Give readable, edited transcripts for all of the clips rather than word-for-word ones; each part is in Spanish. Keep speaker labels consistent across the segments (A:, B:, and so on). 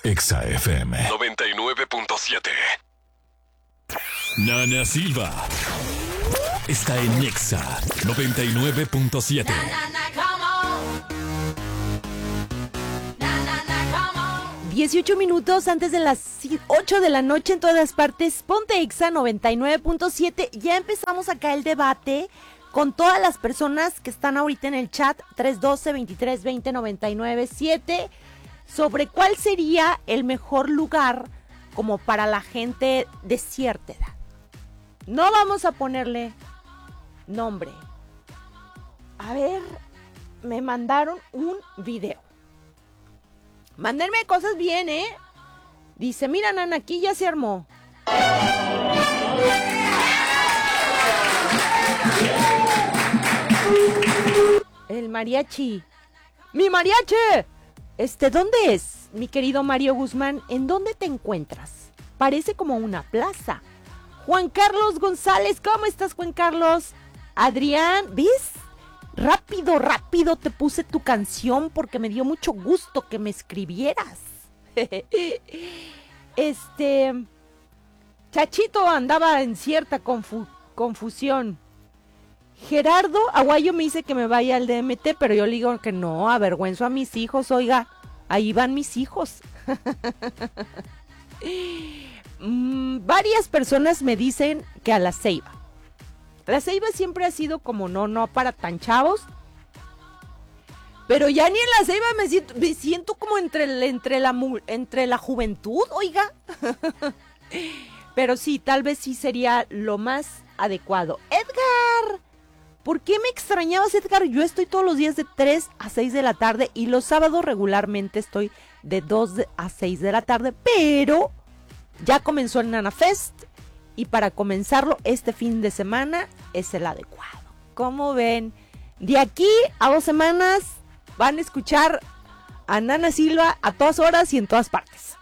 A: Exa FM 99.7. Nana Silva está en Exa 99.7.
B: 18 minutos antes de las 8 de la noche en todas partes. Ponte Exa 99.7. Ya empezamos acá el debate con todas las personas que están ahorita en el chat 312-2320-997 sobre cuál sería el mejor lugar como para la gente de cierta edad. No vamos a ponerle nombre. A ver, me mandaron un video. Mándenme cosas bien, ¿eh? Dice, mira, Nana, aquí ya se armó. El mariachi. ¡Mi mariachi! ¿Dónde es, mi querido Mario Guzmán? ¿En dónde te encuentras? Parece como una plaza. Juan Carlos González, ¿cómo estás, Juan Carlos? Adrián, ¿ves? Rápido te puse tu canción porque me dio mucho gusto que me escribieras. Chachito andaba en cierta confusión. Gerardo Aguayo me dice que me vaya al DMT, pero yo le digo que no, avergüenzo a mis hijos, oiga, ahí van mis hijos. Varias personas me dicen que a La Ceiba. La Ceiba siempre ha sido como no para tan chavos. Pero ya ni en La Ceiba me siento como entre la juventud, oiga. Pero sí, tal vez sí sería lo más adecuado. Edgar, ¿por qué me extrañabas, Edgar? Yo estoy todos los días de 3 a 6 de la tarde y los sábados regularmente estoy de 2 a 6 de la tarde, pero ya comenzó el Nana Fest. Y para comenzarlo este fin de semana es el adecuado. ¿Cómo ven? De aquí a 2 semanas van a escuchar a Nana Silva a todas horas y en todas partes.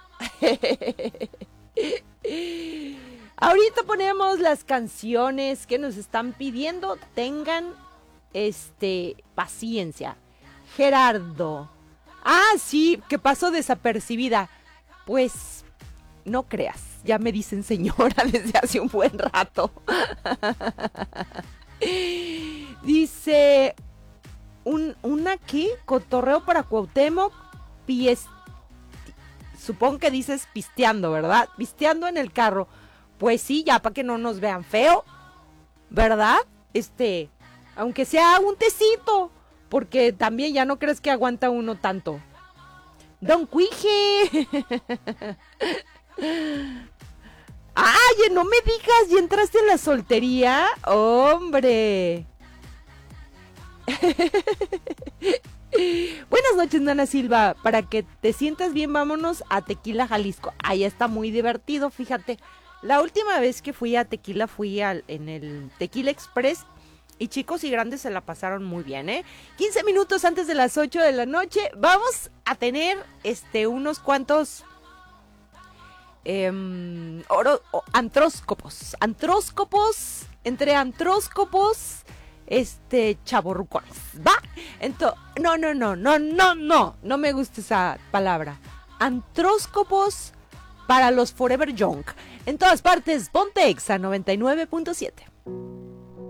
B: Ahorita ponemos las canciones que nos están pidiendo. Tengan paciencia. Gerardo. Ah, sí, que pasó desapercibida. Pues no creas. Ya me dicen señora desde hace un buen rato. Dice, ¿una qué? Cotorreo para Cuauhtémoc. Supongo que dices pisteando, ¿verdad? Pisteando en el carro. Pues sí, ya para que no nos vean feo, ¿verdad? Aunque sea un tecito, porque también ya no crees que aguanta uno tanto. Don Cuije. ¡Ay, no me digas! ¿Ya entraste en la soltería? ¡Hombre! Buenas noches, Nana Silva. Para que te sientas bien, vámonos a Tequila, Jalisco. Ahí está muy divertido, fíjate. La última vez que fui a Tequila fui en el Tequila Express. Y chicos y grandes se la pasaron muy bien, ¿eh? 15 minutos antes de las 8 de la noche. Vamos a tener unos cuantos... antróscopos, entre antróscopos, chavorrucones, ¿va? No me gusta esa palabra. Antróscopos para los Forever Young. En todas partes, ponte Exa 99.7.